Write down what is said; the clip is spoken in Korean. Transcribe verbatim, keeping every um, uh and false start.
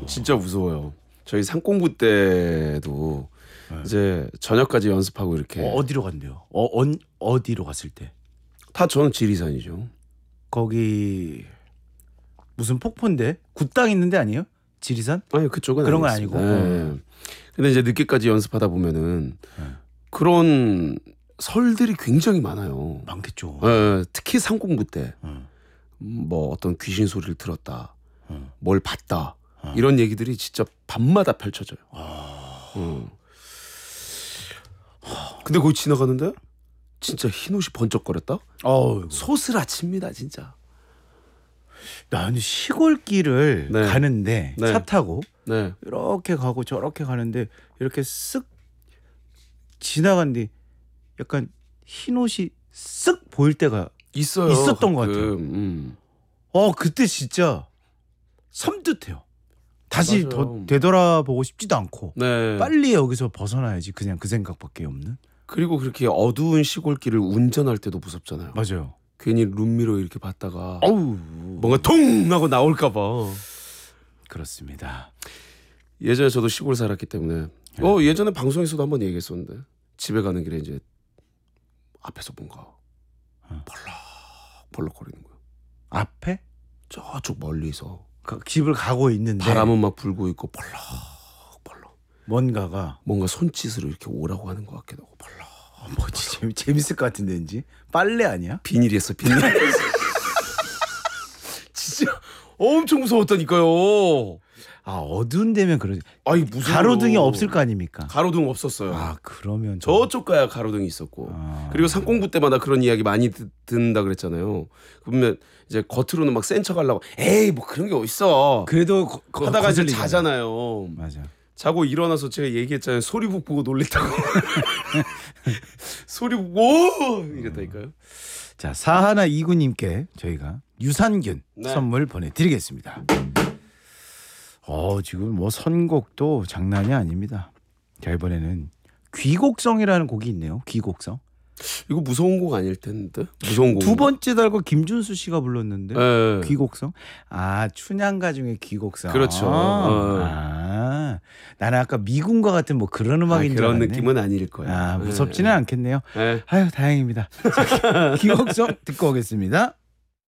진짜 무서워요. 저희 상공부 때도 네. 이제 저녁까지 연습하고 이렇게. 어, 어디로 간대요? 어, 어 어디로 갔을 때? 다 저는 지리산이죠. 거기 무슨 폭포인데? 굿땅 있는데 아니에요? 지리산? 아니 그쪽은 그런 건 아니었습니다. 아니고. 네. 근데 이제 늦게까지 연습하다 보면은 네. 그런 설들이 굉장히 많아요. 많겠죠. 네, 특히 상공부 때. 음. 뭐 어떤 귀신 소리를 들었다, 음. 뭘 봤다, 음. 이런 얘기들이 진짜 밤마다 펼쳐져요. 아... 음. 근데 거기 지나가는데 진짜 흰옷이 번쩍거렸다. 어우, 소스라칩니다 진짜. 나 근데 시골길을 네. 가는데 네. 차 타고 네. 이렇게 가고 저렇게 가는데 이렇게 쓱 지나간뒤 약간 흰 옷이 쓱 보일 때가 있어요. 있었던 것 가끔. 같아요. 음. 어 그때 진짜 섬뜩해요. 다시 맞아요. 더 되돌아보고 싶지도 않고 네. 빨리 여기서 벗어나야지 그냥 그 생각밖에 없는. 그리고 그렇게 어두운 시골길을 운전할 때도 무섭잖아요. 맞아요. 괜히 룸미러 이렇게 봤다가 어우 뭔가 통 하고 나올까봐. 그렇습니다. 예전에 저도 시골 살았기 때문에 네. 어 예전에 방송에서도 한번 얘기했었는데 집에 가는 길에 이제 앞에서 뭔가 어. 벌럭벌럭거리는 거예요. 앞에 저쪽 멀리서 그 집을 가고 있는데 바람은 막 불고 있고 벌럭벌럭 뭔가가 뭔가 손짓으로 이렇게 오라고 하는 것 같기도 하고 벌럭. 뭐지 재미, 재밌을 것 같은데 왠지 빨래 아니야? 비닐이었어 비닐. 진짜 엄청 무서웠다니까요. 아 어두운 데면 그러지. 아이 무슨 가로등이 없을 거 아닙니까? 가로등 없었어요. 아 그러면 좀- 저쪽 가야 가로등이 있었고 아. 그리고 상공부 때마다 그런 이야기 많이 듣, 듣는다 그랬잖아요. 그러면 이제 겉으로는 막 센 척하려고 에이 뭐 그런 게 어딨어 그래도 거, 거, 하다가 이제 거슬리잖아요. 자잖아요. 맞아. 자고 일어나서 제가 얘기했잖아요. 소리북 보고 놀랬다고. 소리북 오 이랬다니까요. 자 사하나 이구님께 저희가 유산균 네. 선물 보내드리겠습니다. 어 지금 뭐 선곡도 장난이 아닙니다. 자 이번에는 귀곡성이라는 곡이 있네요. 귀곡성. 이거 무서운 곡 아닐 텐데. 무서운 곡. 두 번째 달고 김준수 씨가 불렀는데 네. 귀곡성. 아 춘향가 중에 귀곡성. 그렇죠. 어. 아 나는 아까 미군과 같은 뭐 그런 아, 음악인 줄 그런 알았네. 느낌은 아닐 거예요. 아 무섭지는 네. 않겠네요. 네. 아유 다행입니다. 자, 귀곡성 듣고 오겠습니다.